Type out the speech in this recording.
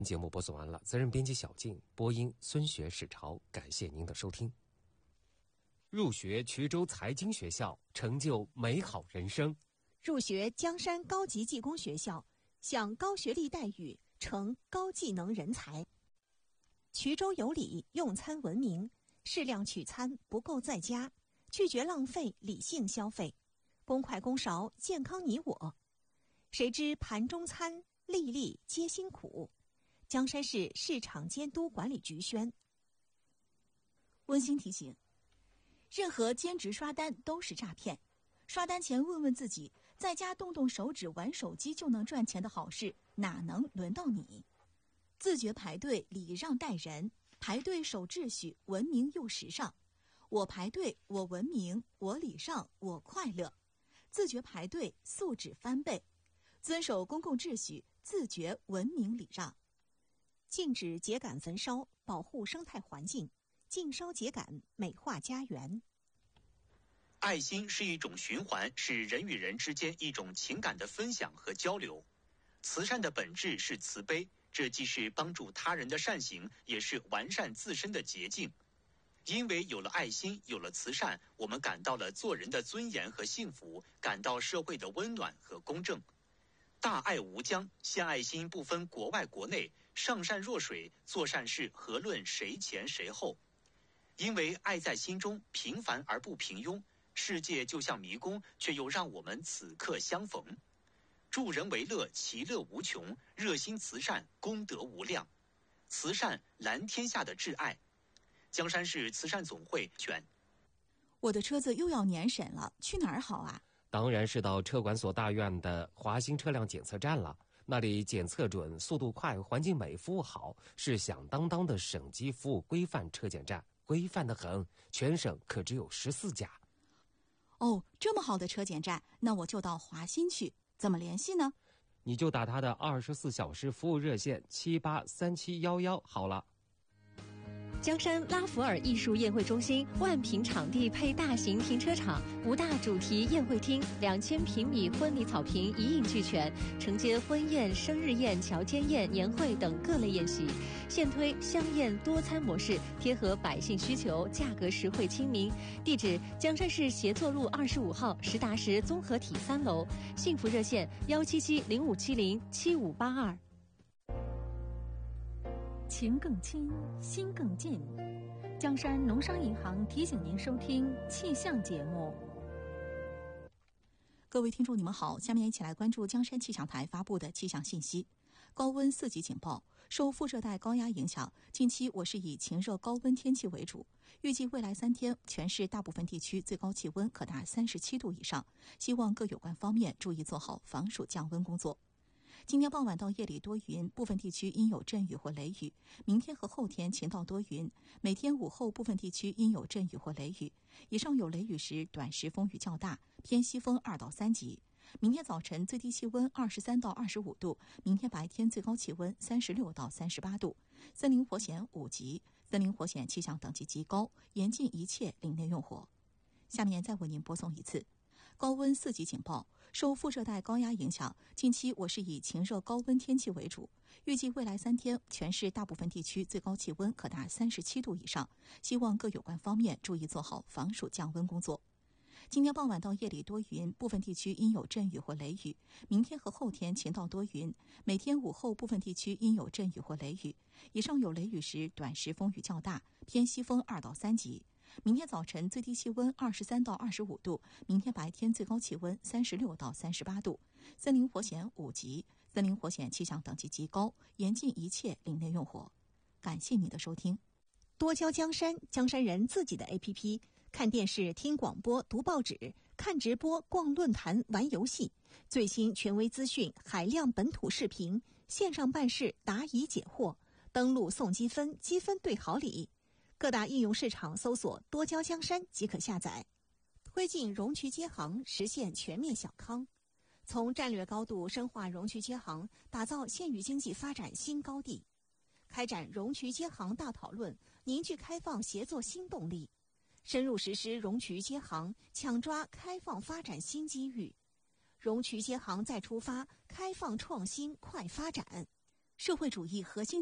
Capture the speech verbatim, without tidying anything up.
节目播送完了，责任编辑小静，播音孙学史朝，感谢您的收听。入学衢州财经学校，成就美好人生； 入学江山高级技工学校，享高学历待遇，成高技能人才。衢州有礼，用餐文明，适量取餐，不够在家，拒绝浪费，理性消费，公筷公勺，健康你我。谁知盘中餐，粒粒皆辛苦。江山市市场监督管理局宣。 温馨提醒：任何兼职刷单都是诈骗，刷单前问问自己，在家动动手指玩手机就能赚钱的好事，哪能轮到你？自觉排队，礼让待人，排队守秩序，文明又时尚。我排队，我文明，我礼让，我快乐。自觉排队，素质翻倍，遵守公共秩序，自觉文明礼让。 禁止秸秆焚烧，保护生态环境；禁烧秸秆，美化家园。 爱心是一种循环，是人与人之间一种情感的分享和交流。慈善的本质是慈悲，这既是帮助他人的善行，也是完善自身的捷径。因为有了爱心，有了慈善，我们感到了做人的尊严和幸福，感到社会的温暖和公正。大爱无疆，献爱心不分国外国内，上善若水，做善事何论谁前谁后。因为爱在心中，平凡而不平庸，世界就像迷宫，却又让我们此刻相逢。助人为乐，其乐无穷；热心慈善，功德无量。慈善蓝天下的挚爱。江山市慈善总会选。 我的车子又要年审了，去哪儿好啊？ 当然是到车管所大院的华新车辆检测站了，那里检测准，速度快，环境美，服务好，是响当当的省级服务规范车检站，规范得很，全省可只有十四家。 哦，这么好的车检站，那我就到华新去，怎么联系呢？ 你就打他的二十四小时服务热线七八三七幺幺好了。 江山拉弗尔艺术宴会中心万平场地配大型停车场，五大主题宴会厅，两千平米婚礼草坪一应俱全，承接婚宴、生日宴、乔间宴、年会等各类宴席。现推香宴多餐模式，贴合百姓需求，价格实惠亲民。地址：江山市协作路二十五号实达实综合体三楼。幸福热线：幺七七零五七零七五八二。 情更亲，心更近。江山农商银行提醒您收听气象节目。 各位听众你们好，下面一起来关注江山气象台发布的气象信息。高温四级警报，受副热带高压影响，近期我市以晴热高温天气为主，预计未来三天全市大部分地区最高气温可达三十七度以上，希望各有关方面注意做好防暑降温工作。今天傍晚到夜里多云，部分地区阴有阵雨或雷雨。明天和后天晴到多云，每天午后部分地区阴有阵雨或雷雨。以上有雷雨时，短时风雨较大，偏西风二到三级。明天早晨最低气温二十三到二十五度，明天白天最高气温三十六到三十八度。森林火险五级，森林火险气象等级极高，严禁一切林内用火。下面再为您播送一次。高温四级警报，受副热带高压影响，近期我市以晴热高温天气为主，预计未来三天全市大部分地区最高气温可达三十七度以上，希望各有关方面注意做好防暑降温工作。今天傍晚到夜里多云，部分地区阴有阵雨或雷雨。明天和后天晴到多云，每天午后部分地区阴有阵雨或雷雨。以上有雷雨时，短时风雨较大，偏西风二到三级。明天早晨最低气温二十三到二十五度，明天白天最高气温三十六到三十八度。森林火险五级，森林火险气象等级极高，严禁一切林内用火。感谢您的收听。 多交江山，江山人自己的 A P P， 看电视、听广播、读报纸、看直播、逛论坛、玩游戏，最新权威资讯、海量本土视频，线上办事答疑解惑，登录送积分，积分兑好礼。各大应用市场搜索多交江山即可下载。推进容渠接行，实现全面小康。从战略高度深化容渠接行，打造县域经济发展新高地。开展容渠接行大讨论，凝聚开放协作新动力。深入实施容渠接行，抢抓开放发展新机遇。容渠接行再出发，开放创新快发展。 社会主义核心